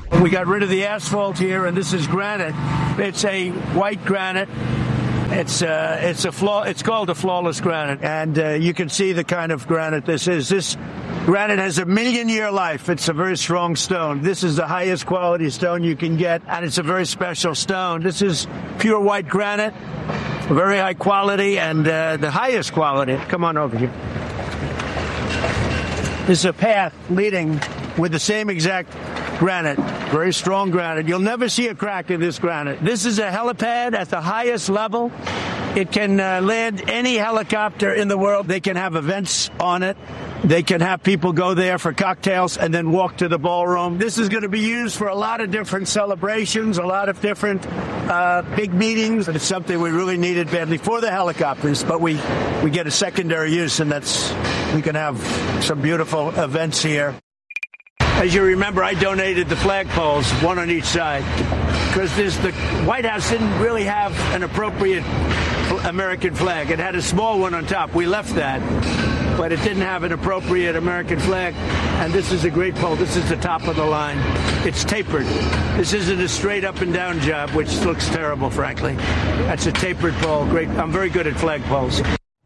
We got rid of the asphalt here, and this is granite. It's a white granite. It's called a flawless granite, and you can see the kind of granite this is. This granite has a 1,000,000-year life. It's a very strong stone. This is the highest quality stone you can get, and it's a very special stone. This is pure white granite, very high quality, and the highest quality. Come on over here. This is a path leading with the same exact granite, very strong granite. You'll never see a crack in this granite. This is a helipad at the highest level. It can land any helicopter in the world. They can have events on it. They can have people go there for cocktails and then walk to the ballroom. This is going to be used for a lot of different celebrations, a lot of different big meetings. It's something we really needed badly for the helicopters, but we get a secondary use, and we can have some beautiful events here. As you remember, I donated the flagpoles, one on each side, because the White House didn't really have an appropriate American flag. It had a small one on top. We left that, but it didn't have an appropriate American flag. And this is a great pole. This is the top of the line. It's tapered. This isn't a straight up and down job, which looks terrible, frankly. That's a tapered pole. Great. I'm very good at flagpoles.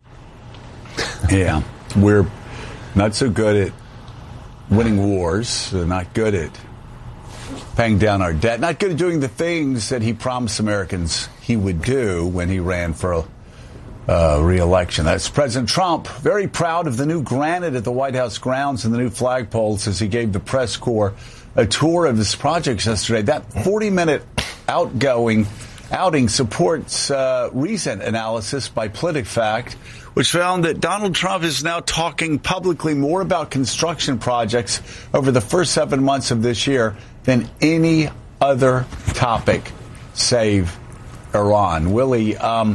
Yeah, we're not so good at winning wars, not good at paying down our debt, not good at doing the things that he promised Americans he would do when he ran for re-election. That's President Trump, very proud of the new granite at the White House grounds and the new flagpoles as he gave the press corps a tour of his projects yesterday. That 40-minute outing supports recent analysis by PolitiFact, which found that Donald Trump is now talking publicly more about construction projects over the first 7 months of this year than any other topic, save Iran. Willie, Maggie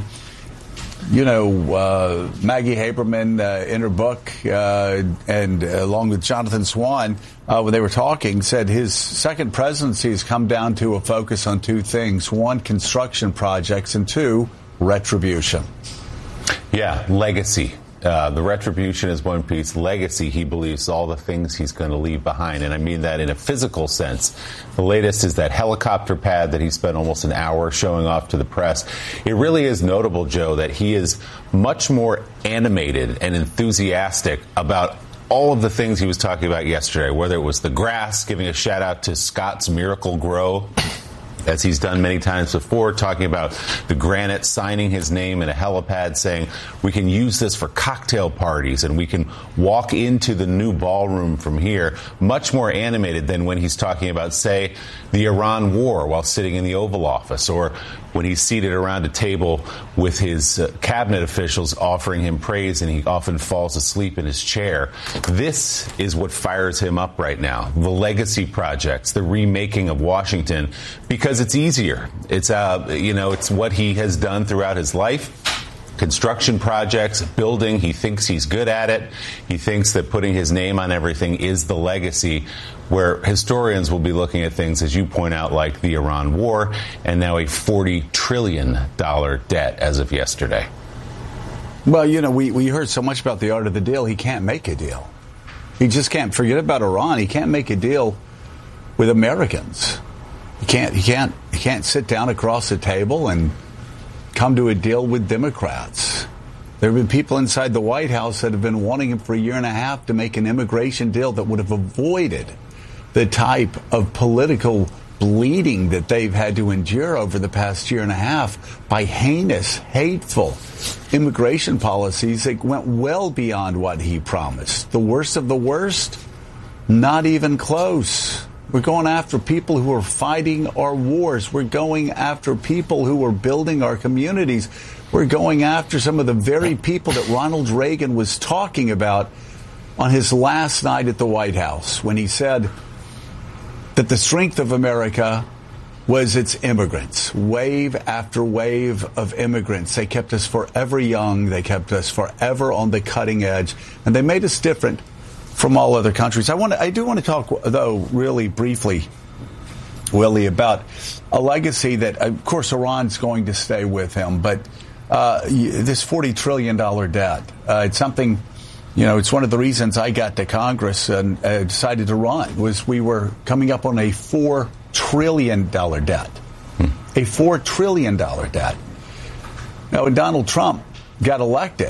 Haberman in her book and along with Jonathan Swan, when they were talking, said his second presidency has come down to a focus on two things. One, construction projects, and two, retribution. Yeah, legacy. The retribution is one piece. Legacy, he believes, all the things he's going to leave behind. And I mean that in a physical sense. The latest is that helicopter pad that he spent almost an hour showing off to the press. It really is notable, Joe, that he is much more animated and enthusiastic about all of the things he was talking about yesterday, whether it was the grass, giving a shout out to Scott's Miracle-Gro, as he's done many times before, talking about the granite, signing his name in a helipad, saying we can use this for cocktail parties and we can walk into the new ballroom from here. Much more animated than when he's talking about, say, the Iran war while sitting in the Oval Office, or when he's seated around a table with his cabinet officials offering him praise and he often falls asleep in his chair. This is what fires him up right now. The legacy projects, the remaking of Washington, because it's easier. It's it's what he has done throughout his life. Construction projects, building, he thinks he's good at it. He thinks that putting his name on everything is the legacy, where historians will be looking at things, as you point out, like the Iran war and now a $40 trillion debt as of yesterday. Well, we heard so much about the art of the deal. He can't make a deal. He just can't. Forget about Iran. He can't make a deal with Americans. He can't sit down across the table and come to a deal with Democrats. There have been people inside the White House that have been wanting him for a year and a half to make an immigration deal that would have avoided the type of political bleeding that they've had to endure over the past year and a half by heinous, hateful immigration policies that went well beyond what he promised. The worst of the worst? Not even close. We're going after people who are fighting our wars. We're going after people who are building our communities. We're going after some of the very people that Ronald Reagan was talking about on his last night at the White House when he said that the strength of America was its immigrants. Wave after wave of immigrants. They kept us forever young. They kept us forever on the cutting edge. And they made us different from all other countries. I do want to talk, though, really briefly, Willie, about a legacy that, of course, Iran's going to stay with him. But this $40 trillion debt, it's something it's one of the reasons I got to Congress and decided to run, was we were coming up on a $4 trillion debt. A $4 trillion debt. Now, when Donald Trump got elected,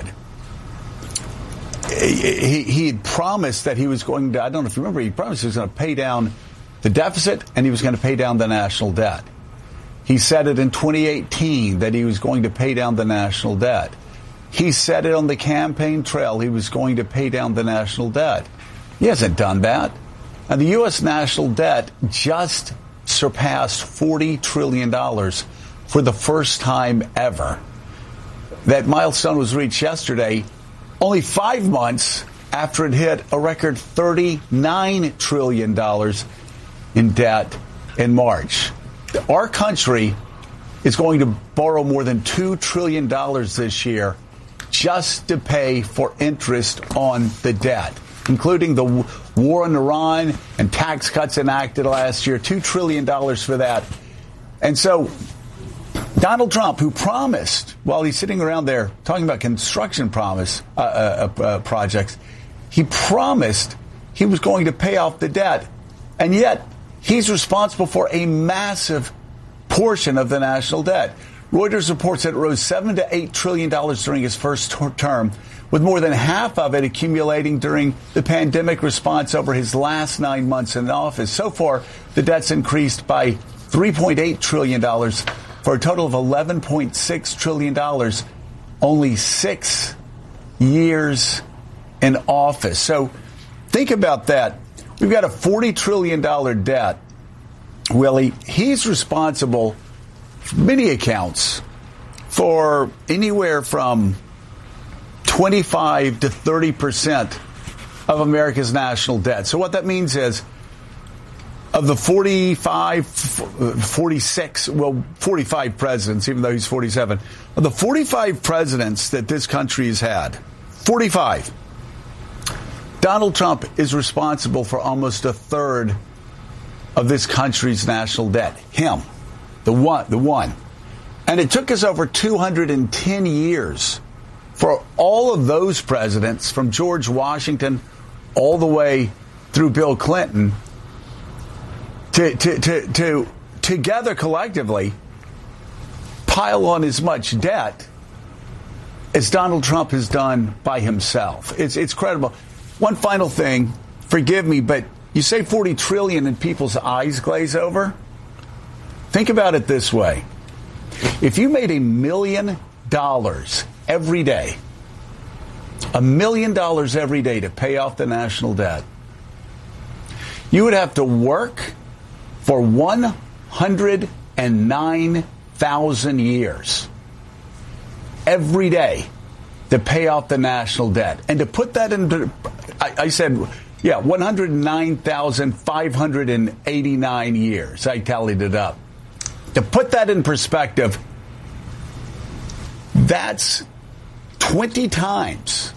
he had promised that he was going to, I don't know if you remember, he promised he was going to pay down the deficit and he was going to pay down the national debt. He said it in 2018 that he was going to pay down the national debt. He said it on the campaign trail he was going to pay down the national debt. He hasn't done that. And the U.S. national debt just surpassed $40 trillion for the first time ever. That milestone was reached yesterday, only 5 months after it hit a record $39 trillion in debt in March. Our country is going to borrow more than $2 trillion this year just to pay for interest on the debt, including the war in Iran and tax cuts enacted last year, $2 trillion for that. And so Donald Trump, who promised, while he's sitting around there talking about construction projects, he promised he was going to pay off the debt. And yet he's responsible for a massive portion of the national debt. Reuters reports that it rose $7 to $8 trillion during his first term, with more than half of it accumulating during the pandemic response over his last 9 months in office. So far, the debt's increased by $3.8 trillion for a total of $11.6 trillion, only 6 years in office. So think about that. We've got a $40 trillion debt. Willie, he's responsible, for many accounts, for anywhere from 25 to 30% of America's national debt. So what that means is, of the 45 presidents, even though he's 47, of the 45 presidents that this country has had, 45, Donald Trump is responsible for almost a third of this country's national debt. Him, the one. And it took us over 210 years for all of those presidents, from George Washington all the way through Bill Clinton, to together collectively pile on as much debt as Donald Trump has done by himself. It's credible. One final thing, forgive me, but you say 40 trillion and people's eyes glaze over? Think about it this way. If you made $1 million every day, $1 million every day to pay off the national debt, you would have to work for 109,000 years every day to pay off the national debt. And to put that into, I said, 109,589 years. I tallied it up. To put that in perspective, that's 20 times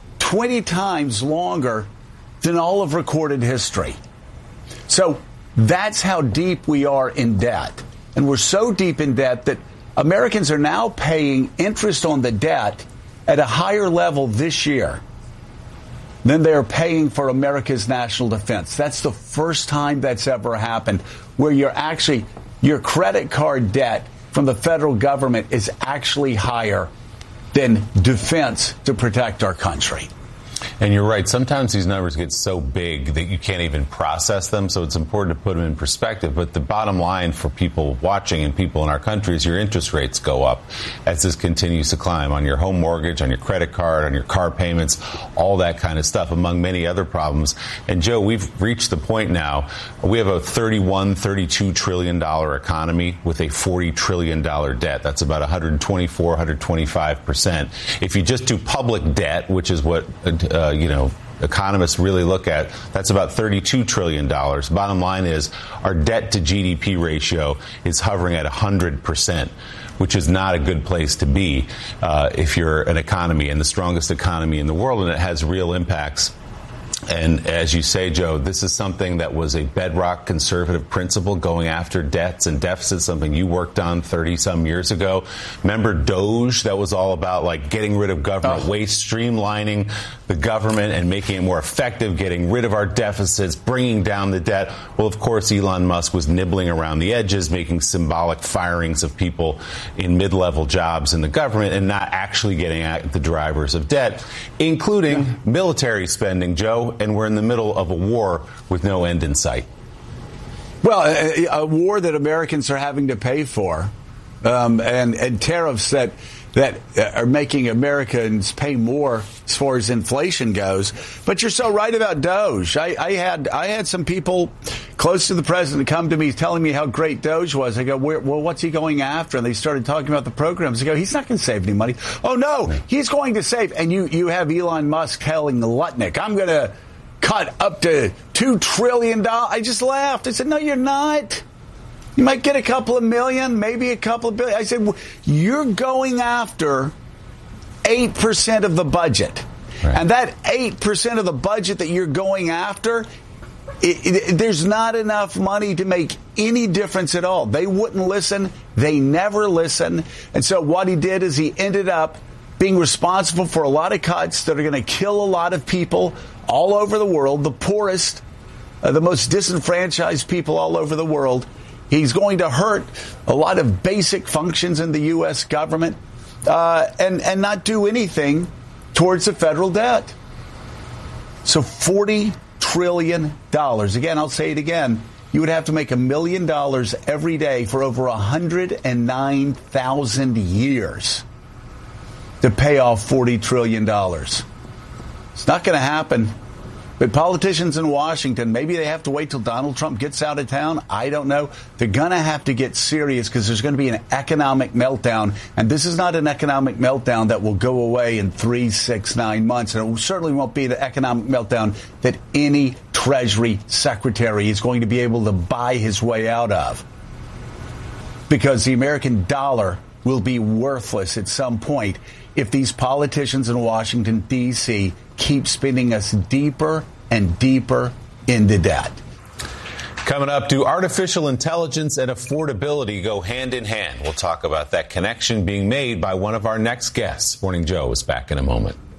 longer than all of recorded history. So that's how deep we are in debt. And we're so deep in debt that Americans are now paying interest on the debt at a higher level this year than they're paying for America's national defense. That's the first time that's ever happened, where your credit card debt from the federal government is actually higher than defense to protect our country. And you're right. Sometimes these numbers get so big that you can't even process them. So it's important to put them in perspective. But the bottom line for people watching and people in our country is your interest rates go up as this continues to climb on your home mortgage, on your credit card, on your car payments, all that kind of stuff, among many other problems. And Joe, we've reached the point now. We have a $32 trillion economy with a $40 trillion debt. That's about 125%. If you just do public debt, which is what economists really look at, that's about $32 trillion. Bottom line is our debt to GDP ratio is hovering at 100%, which is not a good place to be if you're an economy and the strongest economy in the world, and it has real impacts And as you say, Joe, this is something that was a bedrock conservative principle, going after debts and deficits, something you worked on 30-some years ago. Remember DOGE? That was all about like getting rid of government waste, streamlining the government and making it more effective, getting rid of our deficits, bringing down the debt. Well, of course, Elon Musk was nibbling around the edges, making symbolic firings of people in mid-level jobs in the government and not actually getting at the drivers of debt, including military spending, Joe. And we're in the middle of a war with no end in sight. Well, a war that Americans are having to pay for, and tariffs that are making Americans pay more as far as inflation goes. But you're so right about DOGE. I had some people close to the president come to me telling me how great DOGE was. I go, well, what's he going after? And they started talking about the programs. I go, he's not going to save any money. Oh, no, he's going to save. And you have Elon Musk telling Lutnick, I'm going to cut up to $2 trillion. I just laughed. I said, no, you're not. You might get a couple of million, maybe a couple of billion. I said, well, you're going after 8% of the budget. Right. And that 8% of the budget that you're going after, there's not enough money to make any difference at all. They wouldn't listen. They never listen. And so what he did is he ended up being responsible for a lot of cuts that are going to kill a lot of people all over the world, the poorest, the most disenfranchised people all over the world. He's going to hurt a lot of basic functions in the U.S. government and not do anything towards the federal debt. So $40 trillion. Again, I'll say it again. You would have to make $1 million every day for over 109,000 years to pay off $40 trillion. It's not going to happen. But politicians in Washington, maybe they have to wait till Donald Trump gets out of town. I don't know. They're going to have to get serious because there's going to be an economic meltdown. And this is not an economic meltdown that will go away in 3, 6, 9 months. And it certainly won't be the economic meltdown that any Treasury Secretary is going to be able to buy his way out of. Because the American dollar will be worthless at some point if these politicians in Washington, D.C. keep spinning us deeper and deeper into debt. Coming up, do artificial intelligence and affordability go hand in hand? We'll talk about that connection being made by one of our next guests. Morning Joe is back in a moment.